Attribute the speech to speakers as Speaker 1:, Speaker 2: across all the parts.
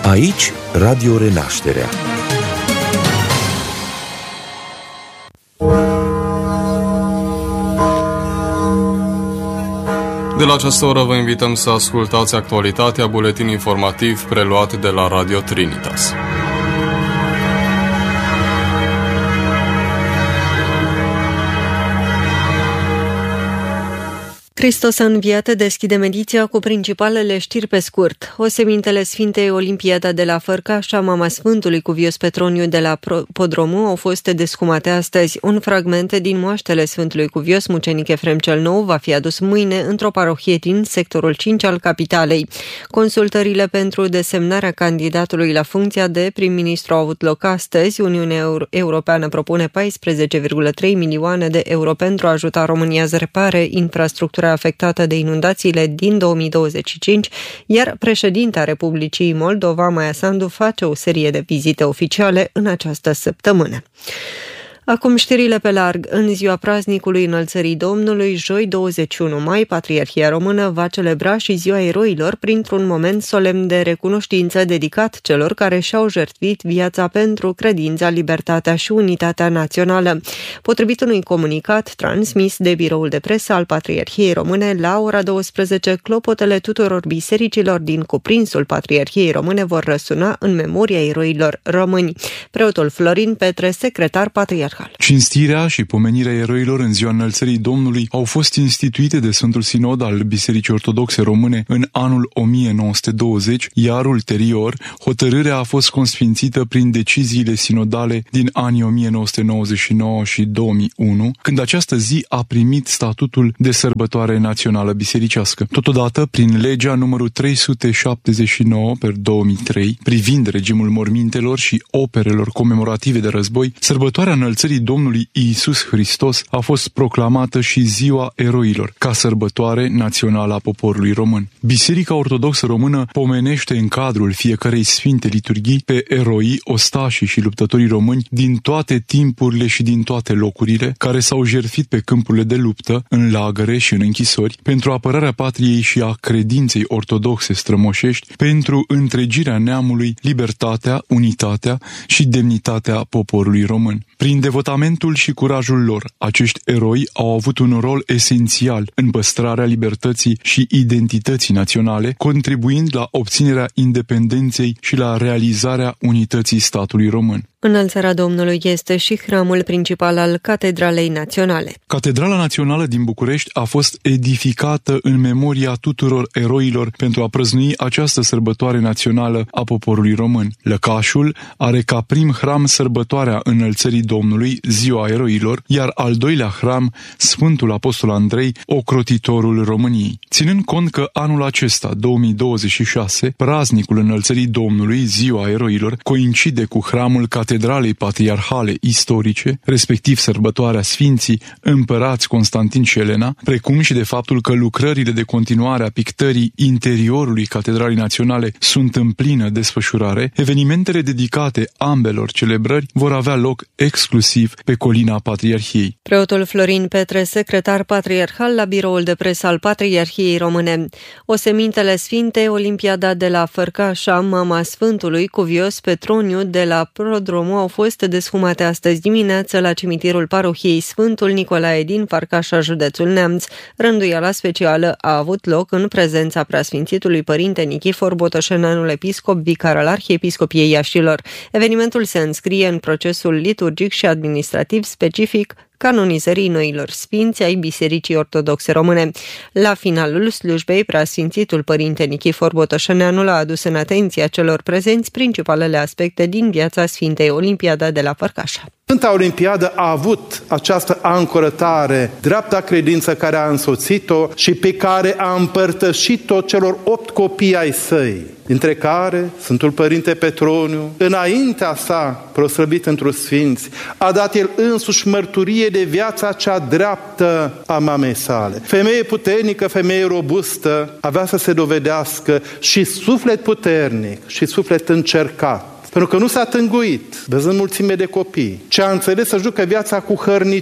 Speaker 1: Aici, Radio Renașterea.
Speaker 2: De la această oră vă invităm să ascultați actualitatea, buletin informativ preluat de la Radio Trinitas.
Speaker 3: Hristos a înviat deschidem ediția cu principalele știri pe scurt. Osemintele Sfintei Olimpiada de la Fărcașa, Mama Sfântului Cuvios Petroniu de la Podromu au fost descumate astăzi. Un fragment din moaștele Sfântului Cuvios, mucenic Efrem cel Nou, va fi adus mâine într-o parohie din sectorul 5 al capitalei. Consultările pentru desemnarea candidatului la funcția de prim-ministru au avut loc astăzi. Uniunea Europeană propune 14,3 milioane de euro pentru a ajuta România să repare infrastructura afectată de inundațiile din 2025, iar președinta Republicii Moldova, Maia Sandu, face o serie de vizite oficiale în această săptămână. Acum știrile pe larg. În ziua praznicului Înălțării Domnului, joi 21 mai, Patriarhia Română va celebra și Ziua Eroilor printr-un moment solemn de recunoștință dedicat celor care și-au jertfit viața pentru credința, libertatea și unitatea națională. Potrivit unui comunicat transmis de biroul de presă al Patriarhiei Române, la ora 12, clopotele tuturor bisericilor din cuprinsul Patriarhiei Române vor răsuna în memoria eroilor români. Preotul Florin Petre, secretar patriarhal.
Speaker 4: Cinstirea și pomenirea eroilor în ziua Înălțării Domnului au fost instituite de Sfântul Sinod al Bisericii Ortodoxe Române în anul 1920, iar ulterior hotărârea a fost consfințită prin deciziile sinodale din anii 1999 și 2001, când această zi a primit statutul de sărbătoare națională bisericească. Totodată, prin legea numărul 379/2003, privind regimul mormintelor și operelor comemorative de război, sărbătoarea Înălțării Domnului Iisus Hristos a fost proclamată și Ziua Eroilor, ca sărbătoare națională a poporului român. Biserica Ortodoxă Română pomenește în cadrul fiecărei sfinte liturghii pe eroii, ostașii și luptătorii români din toate timpurile și din toate locurile, care s-au jertfit pe câmpurile de luptă, în lagăre și în închisori, pentru apărarea patriei și a credinței ortodoxe strămoșești, pentru întregirea neamului, libertatea, unitatea și demnitatea poporului român. Prin devotamentul și curajul lor, acești eroi au avut un rol esențial în păstrarea libertății și identității naționale, contribuind la obținerea independenței și la realizarea unității statului român.
Speaker 3: Înălțarea Domnului este și hramul principal al Catedralei Naționale.
Speaker 4: Catedrala Națională din București a fost edificată în memoria tuturor eroilor pentru a prăznui această sărbătoare națională a poporului român. Lăcașul are ca prim hram sărbătoarea Înălțării Domnului, Ziua Eroilor, iar al doilea hram, Sfântul Apostol Andrei, ocrotitorul României. Ținând cont că anul acesta, 2026, praznicul Înălțării Domnului, Ziua Eroilor, coincide cu hramul Catedralei Patriarhale Istorice, respectiv sărbătoarea Sfinții Împărați Constantin și Elena, precum și de faptul că lucrările de continuare a pictării interiorului Catedralei Naționale sunt în plină desfășurare, evenimentele dedicate ambelor celebrări vor avea loc exclusiv pe colina Patriarhiei.
Speaker 3: Preotul Florin Petre, secretar patriarhal la biroul de presă al Patriarhiei Române. Osemintele Sfintei Olimpiada de la Fărcașa, Mama Sfântului Cuvios Petroniu de la Podromu au fost desfumate astăzi dimineață la cimitirul parohiei Sfântul Nicolae din Fărcașa, județul Neamț. Rânduiala specială a avut loc în prezența preasfințitului părinte Nichifor Botoșenanul, episcop vicar al Arhiepiscopiei Iașilor. Evenimentul se înscrie în procesul liturgic și administrativ specific canonizării noilor sfinți ai Bisericii Ortodoxe Române. La finalul slujbei, preasfințitul părinte Nichifor Botoșeneanul a adus în atenția celor prezenți principalele aspecte din viața Sfintei Olimpiada de la Fărcașa.
Speaker 5: Sfânta Olimpiadă a avut această ancorătare, dreapta credință care a însoțit-o și pe care a împărtășit-o celor 8 copii ai săi, dintre care Sfântul Părinte Petroniu, înaintea sa proslăvit într-o sfinți, a dat el însuși mărturie de viața cea dreaptă a mamei sale. Femeie puternică, femeie robustă, avea să se dovedească și suflet puternic și suflet încercat. Pentru că nu s-a tânguit, văzând mulțime de copii, ci a înțeles să jucă viața cu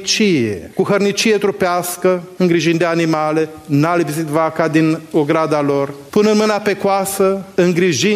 Speaker 5: hărnicie trupească, îngrijind de animale, n-a lipsit vaca din ograda lor, punând mâna pe coasă, îngrijind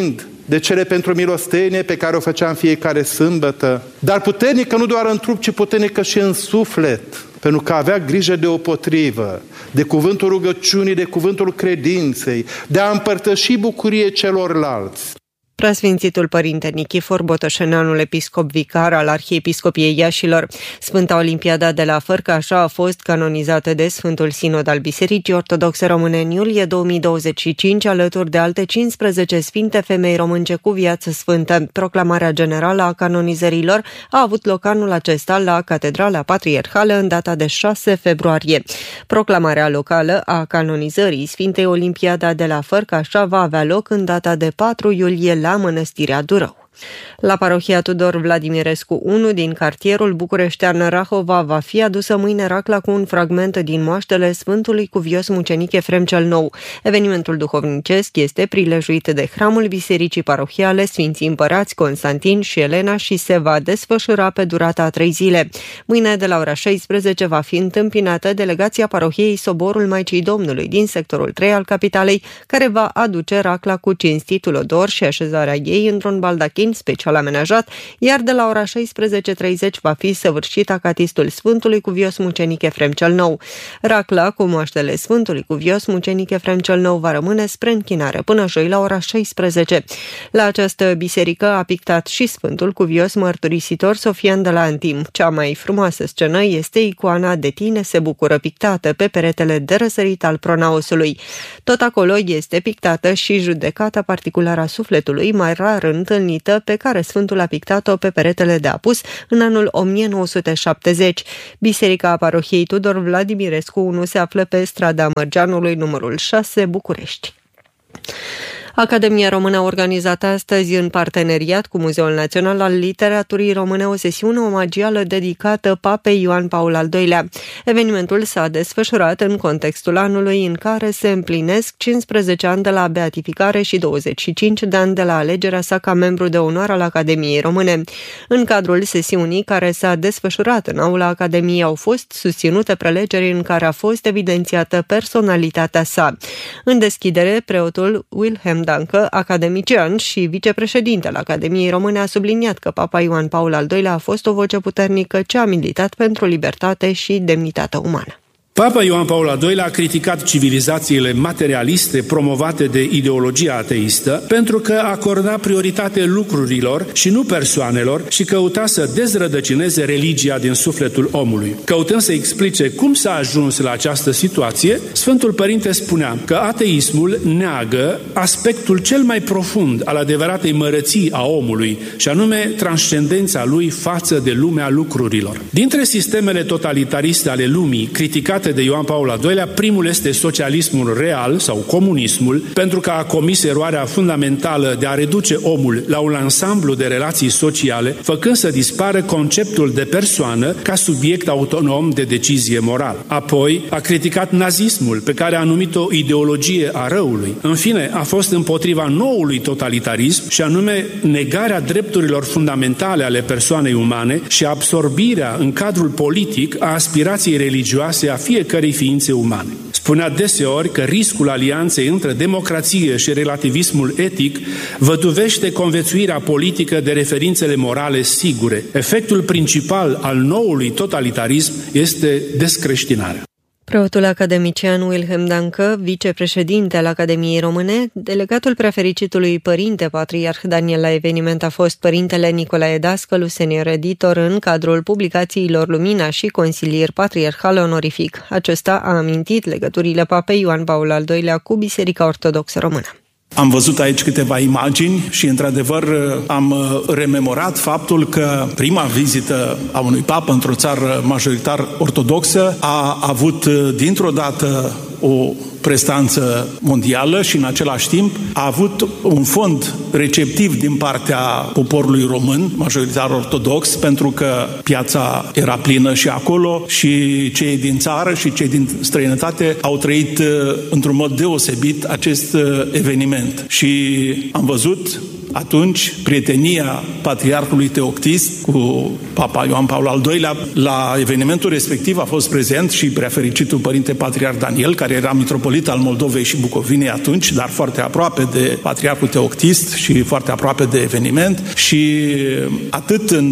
Speaker 5: de cele pentru milostenie pe care o făceam fiecare sâmbătă, dar puternică nu doar în trup, ci puternică și în suflet, pentru că avea grijă deopotrivă, de cuvântul rugăciunii, de cuvântul credinței, de a împărtăși bucurie celorlalți.
Speaker 3: Preasfințitul Părinte Nichifor Botoșeneanul, episcop vicar al Arhiepiscopiei Iașilor. Sfânta Olimpiada de la Fărcașa a fost canonizată de Sfântul Sinod al Bisericii Ortodoxe Române în iulie 2025, alături de alte 15 sfinte femei românce cu viață sfântă. Proclamarea generală a canonizărilor a avut loc anul acesta la Catedrala Patriarhală în data de 6 februarie. Proclamarea locală a canonizării Sfintei Olimpiada de la Fărcașa va avea loc în data de 4 iulie la Mănăstirea Durău. La parohia Tudor Vladimirescu 1 din cartierul bucureștean Rahova va fi adusă mâine racla cu un fragment din moaștele Sfântului Cuvios Mucenic Efrem cel Nou. Evenimentul duhovnicesc este prilejuit de hramul Bisericii Parohiale Sfinții Împărați Constantin și Elena și se va desfășura pe durata a 3 zile. Mâine de la ora 16 va fi întâmpinată delegația parohiei Soborul Maicii Domnului din sectorul 3 al capitalei, care va aduce racla cu cinstitul odor și așezarea ei într-un baldachin special amenajat, iar de la ora 16:30 va fi săvârșit acatistul Sfântului Cuvios Mucenic Efrem cel Nou. Racla cu moaștele Sfântului Cuvios Mucenic Efrem cel Nou va rămâne spre închinare până joi la ora 16. La această biserică a pictat și Sfântul Cuvios Mărturisitor Sofian de la Antim. Cea mai frumoasă scenă este icoana De tine se bucură pictată pe peretele de răsărit al pronaosului. Tot acolo este pictată și judecata particulară a sufletului, mai rar întâlnită, pe care Sfântul a pictat-o pe peretele de apus în anul 1970. Biserica parohiei Tudor Vladimirescu 1 se află pe strada Mărgeanului numărul 6, București. Academia Română a organizat astăzi, în parteneriat cu Muzeul Național al Literaturii Române, o sesiune omagială dedicată Papei Ioan Paul al II-lea. Evenimentul s-a desfășurat în contextul anului în care se împlinesc 15 ani de la beatificare și 25 de ani de la alegerea sa ca membru de onoare al Academiei Române. În cadrul sesiunii care s-a desfășurat în aula Academiei au fost susținute prelegeri în care a fost evidențiată personalitatea sa. În deschidere, preotul Wilhelm Dancă, academician și vicepreședinte al Academiei Române, a subliniat că Papa Ioan Paul al II-lea a fost o voce puternică ce a militat pentru libertate și demnitatea umană.
Speaker 6: Papa Ioan Paul al II-lea a criticat civilizațiile materialiste promovate de ideologia ateistă pentru că acorda prioritate lucrurilor și nu persoanelor și căuta să dezrădăcineze religia din sufletul omului. Căutând să explice cum s-a ajuns la această situație, Sfântul Părinte spunea că ateismul neagă aspectul cel mai profund al adevăratei mărății a omului, și anume transcendența lui față de lumea lucrurilor. Dintre sistemele totalitariste ale lumii criticate de Ioan Paul al II-lea, primul este socialismul real sau comunismul, pentru că a comis eroarea fundamentală de a reduce omul la un ansamblu de relații sociale, făcând să dispară conceptul de persoană ca subiect autonom de decizie morală. Apoi a criticat nazismul, pe care a numit-o ideologie a răului. În fine, a fost împotriva noului totalitarism, și anume negarea drepturilor fundamentale ale persoanei umane și absorbirea în cadrul politic a aspirației religioase a fiecărei ființe umane. Spunea deseori că riscul alianței între democrație și relativismul etic văduvește conviețuirea politică de referințele morale sigure. Efectul principal al noului totalitarism este descreștinarea.
Speaker 3: Preotul academician Wilhelm Dancă, vicepreședinte al Academiei Române, delegatul preafericitului Părinte Patriarh Daniel la eveniment a fost Părintele Nicolae Dascălu, senior editor în cadrul publicațiilor Lumina și consilier patriarhal onorific. Acesta a amintit legăturile Papei Ioan Paul al II-lea cu Biserica Ortodoxă Română.
Speaker 7: Am văzut aici câteva imagini și, într-adevăr, am rememorat faptul că prima vizită a unui papă într-o țară majoritar ortodoxă a avut dintr-o dată o prestanță mondială și în același timp a avut un fond receptiv din partea poporului român, majoritar ortodox, pentru că piața era plină și acolo și cei din țară și cei din străinătate au trăit într-un mod deosebit acest eveniment. Și am văzut atunci prietenia Patriarhului Teoctist cu Papa Ioan Paul al II-lea. La evenimentul respectiv a fost prezent și preafericitul Părinte Patriarh Daniel, care era mitropolitul mitropolit al Moldovei și Bucovinei atunci, dar foarte aproape de Patriarhul Teoctist și foarte aproape de eveniment. Și atât în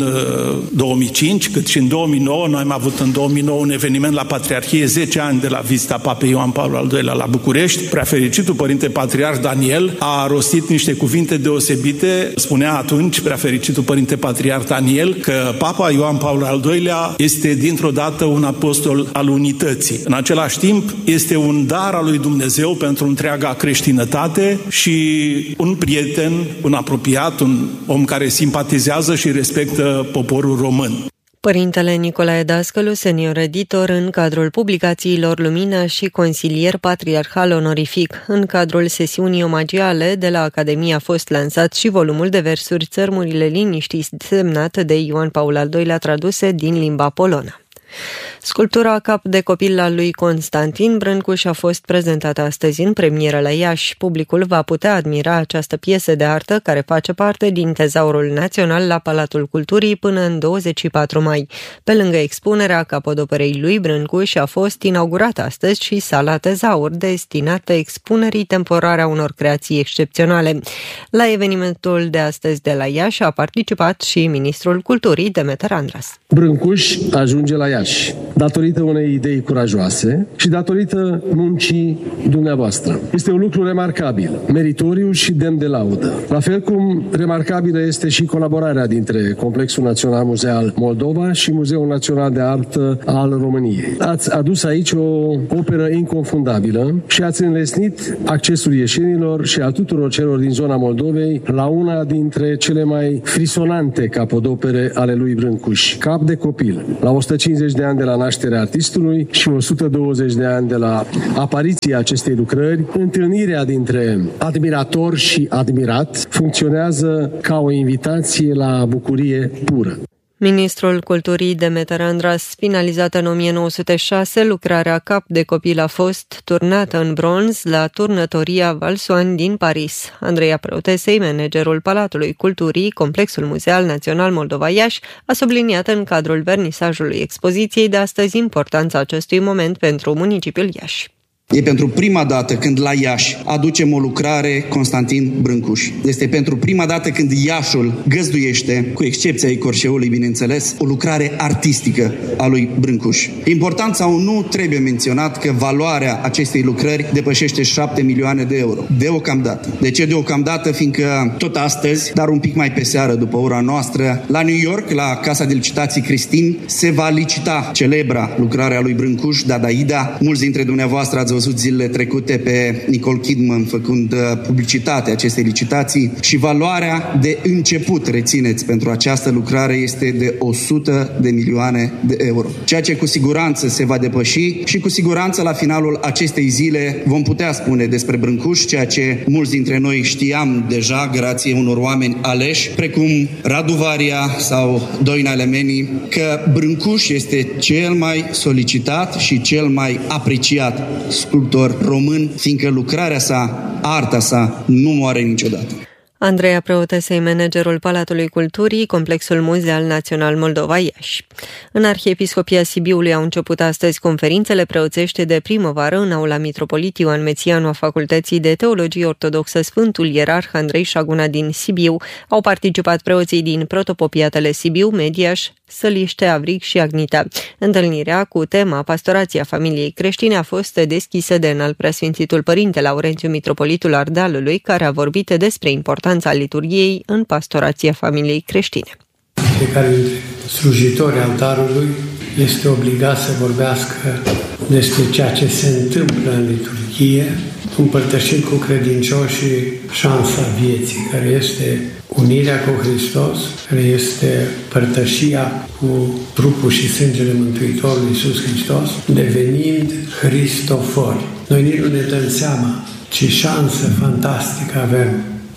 Speaker 7: 2005 cât și în 2009, noi am avut în 2009 un eveniment la Patriarhie, 10 ani de la vizita Papei Ioan Paul al II-lea la București. Preafericitul Părinte Patriarh Daniel a rostit niște cuvinte deosebite. Spunea atunci preafericitul Părinte Patriarh Daniel că Papa Ioan Paul al II-lea este dintr-o dată un apostol al unității. În același timp este un dar al lui Dumnezeu pentru întreaga creștinătate și un prieten, un apropiat, un om care simpatizează și respectă poporul român.
Speaker 3: Părintele Nicolae Dascălu, senior editor în cadrul publicațiilor Lumina și consilier patriarhal onorific. În cadrul sesiunii omagiale de la Academie a fost lansat și volumul de versuri Țărmurile liniștii, semnat de Ioan Paul al II-lea, traduse din limba polonă. Sculptura Cap de copil al lui Constantin Brâncuș a fost prezentată astăzi în premieră la Iași. Publicul va putea admira această piesă de artă care face parte din Tezaurul Național la Palatul Culturii până în 24 mai. Pe lângă expunerea capodoperei lui Brâncuș a fost inaugurată astăzi și sala Tezaur, destinată expunerii temporare a unor creații excepționale. La evenimentul de astăzi de la Iași a participat și ministrul Culturii Demeter Andras.
Speaker 8: Brâncuș ajunge la Iași datorită unei idei curajoase și datorită muncii dumneavoastră. Este un lucru remarcabil, meritoriu și demn de laudă. La fel cum remarcabilă este și colaborarea dintre Complexul Național Muzeal Moldova și Muzeul Național de Artă al României. Ați adus aici o operă inconfundabilă și ați înlesnit accesul ieșenilor și a tuturor celor din zona Moldovei la una dintre cele mai frisonante capodopere ale lui Brâncuș, Cap de copil, la 150 de ani de la nașterea artistului și 120 de ani de la apariția acestei lucrări, întâlnirea dintre admirator și admirat funcționează ca o invitație la bucurie pură.
Speaker 3: Ministrul Culturii Demeter Andras, finalizată în 1906, lucrarea Cap de copil a fost turnată în bronz la turnătoria Valsoane din Paris. Andreea Preotesei, managerul Palatului Culturii, Complexul Muzeal Național Moldova Iași, a subliniat în cadrul vernisajului expoziției de astăzi importanța acestui moment pentru municipiul Iași.
Speaker 9: E pentru prima dată când la Iași aducem o lucrare Constantin Brâncuș. Este pentru prima dată când Iașul găzduiește, cu excepția Icorșeului, bineînțeles, o lucrare artistică a lui Brâncuș. Important sau nu, trebuie menționat că valoarea acestei lucrări depășește 7 milioane de euro. Deocamdată. De ce deocamdată? Fiindcă tot astăzi, dar un pic mai pe seară după ora noastră, la New York, la Casa de Licitații Christine, se va licita celebra lucrarea lui Brâncuș, Dadaida. Mulți dintre dumneavoastră ați văzut zilele trecute pe Nicole Kidman făcând publicitate acestei licitații și valoarea de început, rețineți, pentru această lucrare este de 100 de milioane de euro. Ceea ce cu siguranță se va depăși și cu siguranță la finalul acestei zile vom putea spune despre Brâncuș ceea ce mulți dintre noi știam deja grație unor oameni aleși, precum Radu Varia sau Doina Lemeni, că Brâncuș este cel mai solicitat și cel mai apreciat sculptor român, fiindcă lucrarea sa, arta sa, nu moare niciodată.
Speaker 3: Andreea Preotesei, managerul Palatului Culturii, Complexul Muzeal Național Moldova Iași. În Arhiepiscopia Sibiului au început astăzi conferințele preoțește de primăvară în aula Mitropolit Ioan Mețianu a Facultății de Teologie Ortodoxă Sfântul Ierarh Andrei Șaguna din Sibiu. Au participat preoții din Protopopiatele Sibiu, Mediaș, Săliște, Avrig și Agnita. Întâlnirea cu tema Pastorația familiei creștine a fost deschisă de înalt preasfințitul Părinte Laurențiu, Mitropolitul Ardealului, care a vorbit despre importanța liturgiei în pastorația familiei creștine.
Speaker 10: Fiecare dintre slujitori altarului este obligat să vorbească despre ceea ce se întâmplă în liturghie, împărtășit cu credincioșii șansa vieții, care este unirea cu Hristos, care este părtășia cu trupul și sângele Mântuitorului Iisus Hristos, devenind Hristofori. Noi nici nu ne dăm seama ce șansă fantastică avem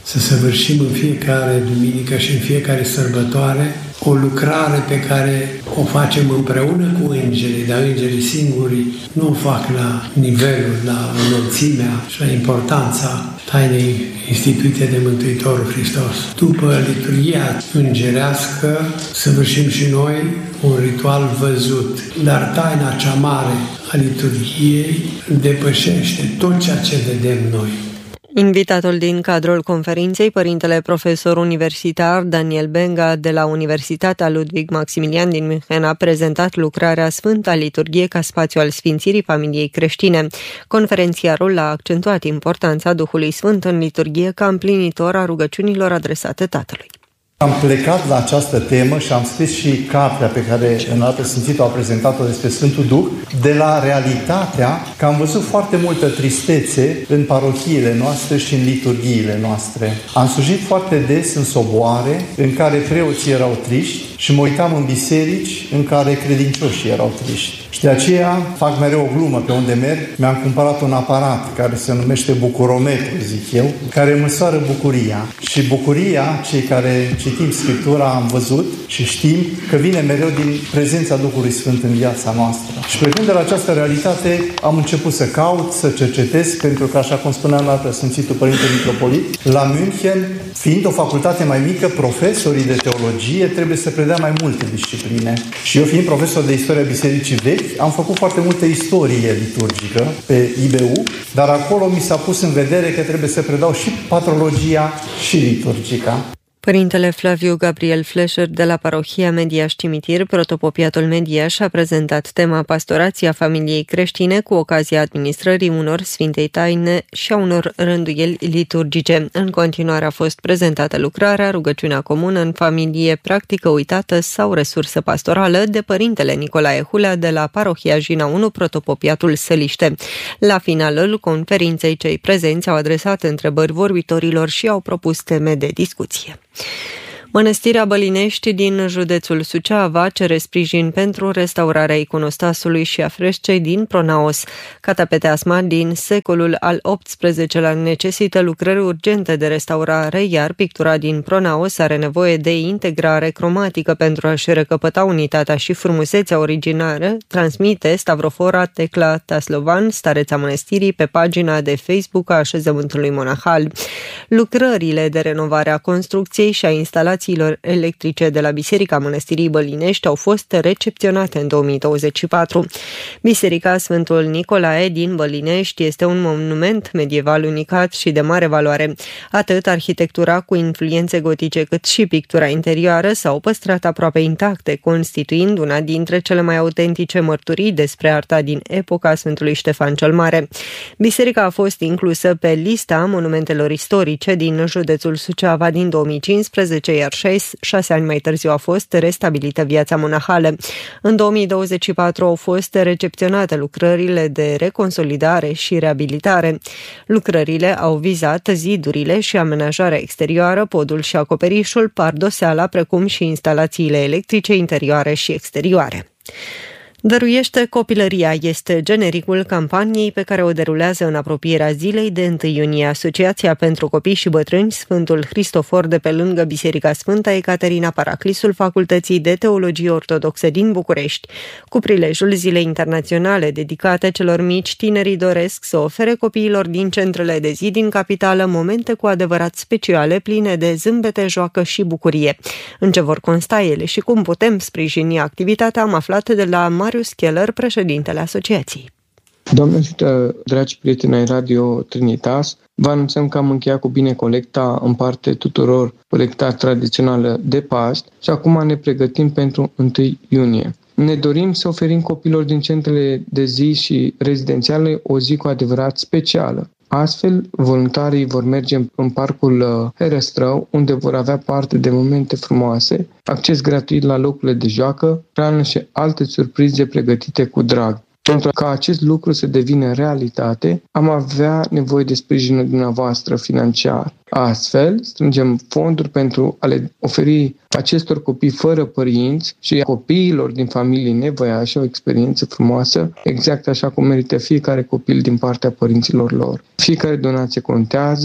Speaker 10: să săvârșim în fiecare duminică și în fiecare sărbătoare o lucrare pe care o facem împreună cu îngerii, dar îngerii singuri nu o fac la nivelul, la înălțimea și la importanța tainei instituite de Mântuitorul Hristos. După liturghia îngerească, săvârșim și noi un ritual văzut, dar taina cea mare a liturghiei depășește tot ceea ce vedem noi.
Speaker 3: Invitatul din cadrul conferinței, părintele profesor universitar Daniel Benga de la Universitatea Ludwig Maximilian din München, a prezentat lucrarea Sfânta Liturghie ca spațiu al sfințirii familiei creștine. Conferențiarul a accentuat importanța Duhului Sfânt în liturghie ca împlinitor a rugăciunilor adresate Tatălui.
Speaker 11: Am plecat la această temă și am scris și cartea pe care Înaltul Sfințitul a prezentat-o despre Sfântul Duh, de la realitatea că am văzut foarte multă tristețe în parohiile noastre și în liturghiile noastre. Am slujit foarte des în soboare în care preoții erau triști și mă uitam în biserici în care credincioșii erau triști. Și de aceea fac mereu o glumă pe unde merg. Mi-am cumpărat un aparat care se numește bucurometru, zic eu, care măsoară bucuria. Și bucuria, cei care citim Scriptura, am văzut și știm că vine mereu din prezența Duhului Sfânt în viața noastră. Și plecând de la această realitate, am început să caut, să cercetez, pentru că, așa cum spunea Înaltul Sfințitul Părinte Mitropolit, la München, fiind o facultate mai mică, profesorii de teologie trebuie să predea mai multe discipline. Și eu, fiind profesor de istoria Bisericii Vechi, am făcut foarte multă istorie liturgică pe IBU, dar acolo mi s-a pus în vedere că trebuie să predau și patrologia și liturgica.
Speaker 3: Părintele Flaviu Gabriel Fleșer de la Parohia Mediaș Cimitir, protopopiatul Mediaș, a prezentat tema pastorația familiei creștine cu ocazia administrării unor Sfintei Taine și a unor rânduieli liturgice. În continuare a fost prezentată lucrarea Rugăciunea comună în familie, practică uitată sau resursă pastorală de Părintele Nicolae Hulea de la Parohia Jina 1, protopopiatul Săliște. La finalul conferinței, cei prezenți au adresat întrebări vorbitorilor și au propus teme de discuție. Mănăstirea Bălinești din județul Suceava cere sprijin pentru restaurarea iconostasului și a frescei din Pronaos. Catapeteasma din secolul al XVIII-lea necesită lucrări urgente de restaurare, iar pictura din Pronaos are nevoie de integrare cromatică pentru a-și recăpăta unitatea și frumusețea originară, transmite Stavrofora Tecla Taslovan, stareța mănăstirii, pe pagina de Facebook a așezământului monahal. Lucrările de renovare a construcției și a instalațiilor electrice de la Biserica Mănăstirii Bălinești au fost recepționate în 2024. Biserica Sfântul Nicolae din Bălinești este un monument medieval unicat și de mare valoare. Atât arhitectura cu influențe gotice cât și pictura interioară s-au păstrat aproape intacte, constituind una dintre cele mai autentice mărturii despre arta din epoca Sfântului Ștefan cel Mare. Biserica a fost inclusă pe lista monumentelor istorice din județul Suceava din 2015, iar 6 ani mai târziu a fost restabilită viața monahală. În 2024 au fost recepționate lucrările de reconsolidare și reabilitare. Lucrările au vizat zidurile și amenajarea exterioară, podul și acoperișul, pardoseala, precum și instalațiile electrice interioare și exterioare. Dăruiește copilăria este genericul campaniei pe care o derulează în apropierea zilei de 1 iunie Asociația pentru Copii și Bătrâni Sfântul Hristofor de pe lângă Biserica Sfânta Ecaterina Paraclisul Facultății de Teologie Ortodoxe din București. Cu prilejul Zilei Internaționale dedicate celor mici, tinerii doresc să ofere copiilor din centrele de zi din capitală momente cu adevărat speciale, pline de zâmbete, joacă și bucurie. În ce vor consta ele și cum putem sprijini activitatea, am aflat de la Marius Keller, președintele asociației.
Speaker 12: Doamne ajută, dragi prieteni ai Radio Trinitas, vă anunțăm că am încheiat cu bine colecta în parte tuturor colecta tradițională de Paști și acum ne pregătim pentru 1 iunie. Ne dorim să oferim copilor din centrele de zi și rezidențiale o zi cu adevărat specială. Astfel, voluntarii vor merge în parcul Herăstrău, unde vor avea parte de momente frumoase, acces gratuit la locurile de joacă, hrană și alte surprize pregătite cu drag. Pentru ca acest lucru să devină realitate, am avea nevoie de sprijinul dumneavoastră financiar. Astfel, strângem fonduri pentru a le oferi acestor copii fără părinți și copiilor din familii nevoiașe o experiență frumoasă, exact așa cum merită fiecare copil din partea părinților lor. Fiecare donație contează,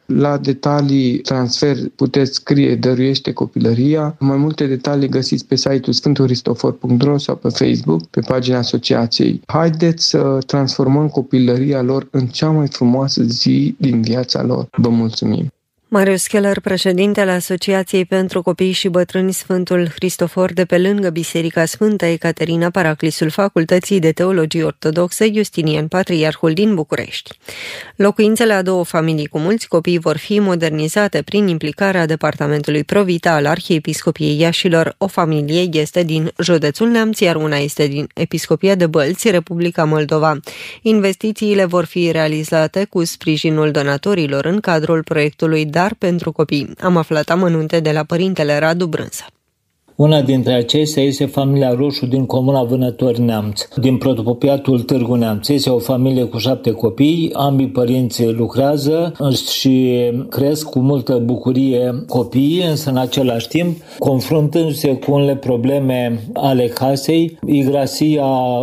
Speaker 12: La detalii transfer puteți scrie Dăruiește Copilăria. Mai multe detalii găsiți pe site-ul sfântulhristofor.ro sau pe Facebook, pe pagina asociației. Haideți să transformăm copilăria lor în cea mai frumoasă zi din viața lor. Vă mulțumim!
Speaker 3: Marius Keller, președintele Asociației pentru Copii și Bătrâni Sfântul Hristofor de pe lângă Biserica Sfântă Ecaterina, paraclisul Facultății de Teologie Ortodoxe Justinian Patriarhul din București. Locuințele a 2 familii cu mulți copii vor fi modernizate prin implicarea Departamentului Provita al Arhiepiscopiei Iașilor. O familie este din județul Neamț, iar una este din Episcopia de Bălți, Republica Moldova. Investițiile vor fi realizate cu sprijinul donatorilor în cadrul proiectului Dar pentru copii. Am aflat amănunte de la părintele Radu Brânză.
Speaker 13: Una dintre acestea este familia Roșu din comuna Vânători Neamț, din protopopiatul Târgu Neamț. Este o familie cu 7 copii, ambii părinți lucrează și cresc cu multă bucurie copiii, însă în același timp, confruntându-se cu unele probleme ale casei, igrasia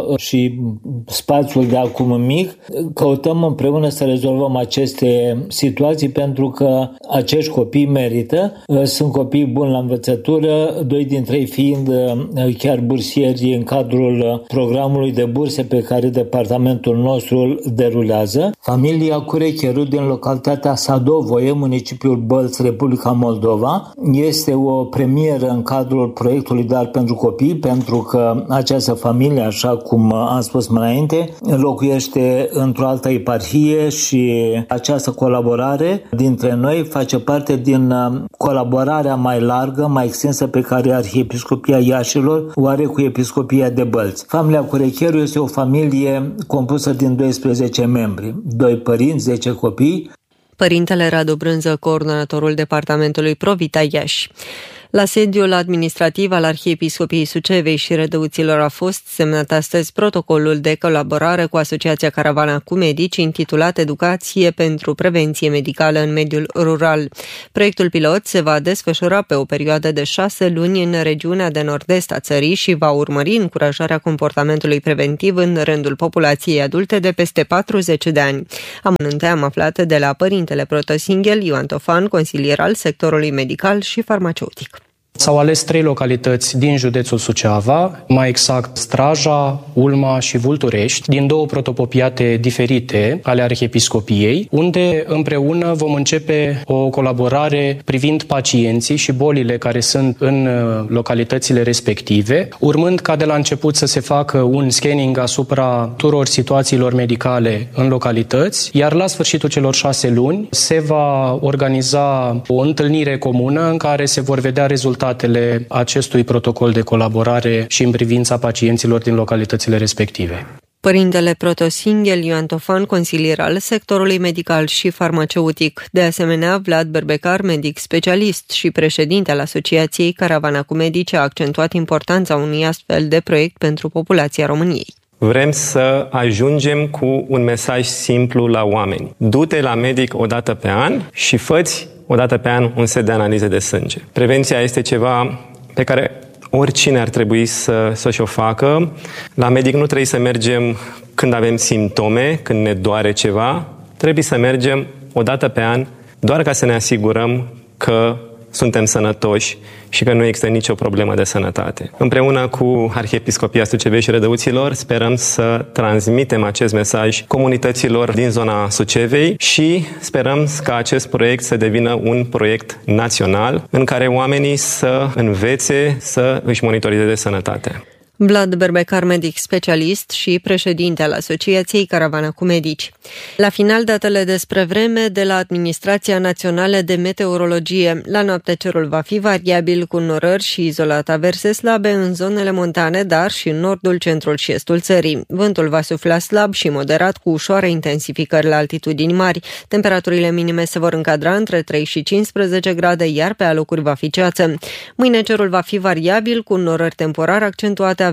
Speaker 13: și spațiul de acum mic, căutăm împreună să rezolvăm aceste situații pentru că acești copii merită. Sunt copii buni la învățătură, 2 dintre ei fiind chiar bursieri în cadrul programului de burse pe care departamentul nostru îl derulează. Familia Curecheru din localitatea Sadovoie, municipiul Bălți, Republica Moldova, este o premieră în cadrul proiectului Dar pentru copii, pentru că această familie, așa cum am spus mai înainte, locuiește într-o altă eparhie și această colaborare dintre noi face parte din colaborarea mai largă, mai extinsă pe care Arhiepiscopia Iașilor o are cu Episcopia de Bălți. Familia Curecheru este o familie compusă din 12 membri, 2 părinți, 10 copii.
Speaker 3: Părintele Radu Brânză, coordonatorul Departamentului Provita Iași. La sediul administrativ al Arhiepiscopiei Sucevei și Rădăuților a fost semnat astăzi protocolul de colaborare cu Asociația Caravana cu Medici, intitulat Educație pentru Prevenție Medicală în mediul rural. Proiectul pilot se va desfășura pe o perioadă de 6 luni în regiunea de nord-est a țării și va urmări încurajarea comportamentului preventiv în rândul populației adulte de peste 40 de ani. Amănunte am aflat de la părintele protosinghel Ioan Tofan, consilier al sectorului medical și farmaceutic.
Speaker 14: S-au ales 3 localități din județul Suceava, mai exact Straja, Ulma și Vulturești, din 2 protopopiate diferite ale Arhiepiscopiei, unde împreună vom începe o colaborare privind pacienții și bolile care sunt în localitățile respective, urmând ca de la început să se facă un scanning asupra tuturor situațiilor medicale în localități, iar la sfârșitul celor 6 luni se va organiza o întâlnire comună în care se vor vedea rezultatele acestui protocol de colaborare și în privința pacienților din localitățile respective.
Speaker 3: Părintele protosinghel Ioan Tofan, consilier al sectorului medical și farmaceutic. De asemenea, Vlad Berbecar, medic specialist și președinte al Asociației Caravana cu Medici, a accentuat importanța unui astfel de proiect pentru populația României.
Speaker 15: Vrem să ajungem cu un mesaj simplu la oameni. Du-te la medic o dată pe an și fă-ți o dată pe an un set de analize de sânge. Prevenția este ceva pe care oricine ar trebui să-și o facă. La medic nu trebuie să mergem când avem simptome, când ne doare ceva. Trebuie să mergem o dată pe an doar ca să ne asigurăm că suntem sănătoși și că nu există nicio problemă de sănătate. Împreună cu Arhiepiscopia Sucevei și Rădăuților sperăm să transmitem acest mesaj comunităților din zona Sucevei și sperăm ca acest proiect să devină un proiect național în care oamenii să învețe să își monitorizeze sănătatea.
Speaker 3: Vlad Berbecar, medic specialist și președinte al Asociației Caravana cu Medici. La final, datele despre vreme de la Administrația Națională de Meteorologie. La noapte cerul va fi variabil cu norări și izolat averse slabe în zonele montane, dar și în nordul, centrul și estul țării. Vântul va sufla slab și moderat cu ușoare intensificări la altitudini mari. Temperaturile minime se vor încadra între 3 și 15 grade, iar pe alocuri va fi ceață. Mâine cerul va fi variabil cu norări temporar accentuate,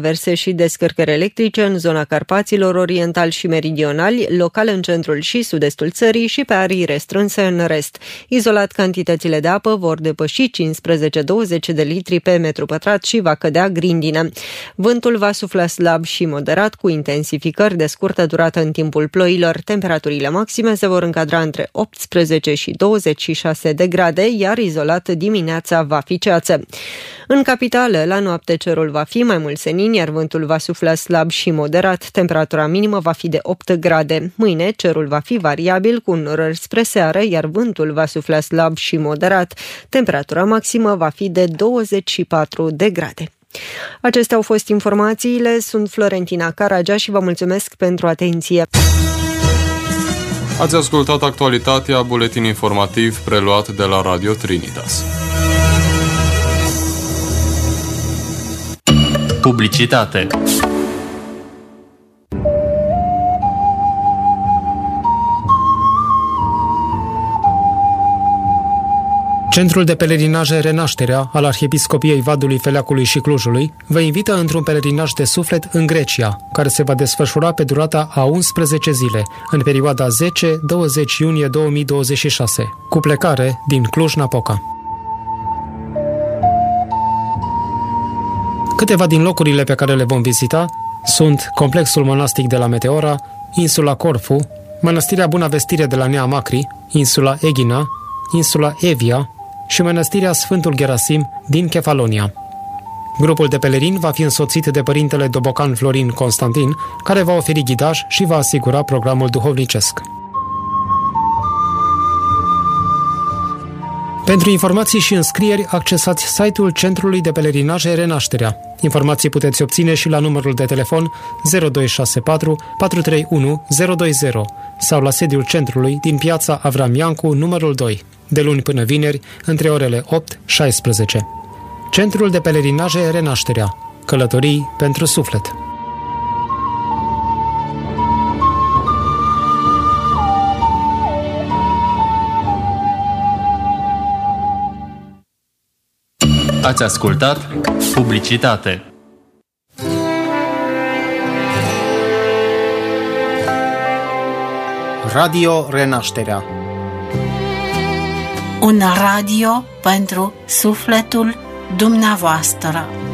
Speaker 3: traverse și descărcări electrice în zona Carpaților oriental și meridionali, local în centrul și sud-estul țării și pe arii restrânse în rest. Izolat, cantitățile de apă vor depăși 15-20 de litri pe metru pătrat și va cădea grindină. Vântul va sufla slab și moderat, cu intensificări de scurtă durată în timpul ploilor. Temperaturile maxime se vor încadra între 18 și 26 de grade, iar izolat dimineața va fi ceață. În capitală, la noapte cerul va fi mai mult senin, iar vântul va sufla slab și moderat. Temperatura minimă va fi de 8 grade. Mâine cerul va fi variabil cu înnorări spre seară, iar vântul va sufla slab și moderat. Temperatura maximă va fi de 24 de grade. Acestea au fost informațiile. Sunt Florentina Caragea și vă mulțumesc pentru atenție.
Speaker 2: Ați ascultat actualitatea, buletin informativ preluat de la Radio Trinitas.
Speaker 16: Publicitate.
Speaker 17: Centrul de pelerinaje Renașterea al Arhiepiscopiei Vadului, Feleacului și Clujului vă invită într-un pelerinaj de suflet în Grecia, care se va desfășura pe durata a 11 zile, în perioada 10-20 iunie 2026, cu plecare din Cluj-Napoca. Câteva din locurile pe care le vom vizita sunt complexul monastic de la Meteora, insula Corfu, mănăstirea Buna Vestire de la Nea Macri, insula Egina, insula Evia și mănăstirea Sfântul Gerasim din Kefalonia. Grupul de pelerini va fi însoțit de părintele Dobocan Florin Constantin, care va oferi ghidaj și va asigura programul duhovnicesc. Pentru informații și înscrieri, accesați site-ul Centrului de Pelerinaje Renașterea. Informații puteți obține și la numărul de telefon 0264 431 020 sau la sediul centrului din piața Avram Iancu, numărul 2, de luni până vineri, între orele 8-16. Centrul de Pelerinaje Renașterea. Călătorii pentru suflet.
Speaker 16: Ați ascultat publicitate.
Speaker 18: Radio Renașterea.
Speaker 19: Un radio pentru sufletul dumneavoastră.